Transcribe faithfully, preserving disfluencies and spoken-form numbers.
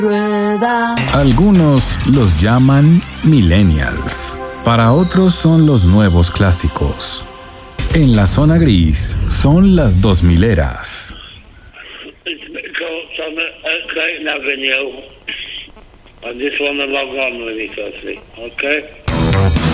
Rueda. Algunos los llaman millennials. Para otros son los nuevos clásicos. En la zona gris son las dos mileras. It's called on uh, Clayton Avenue. I just want to log on really quickly, okay?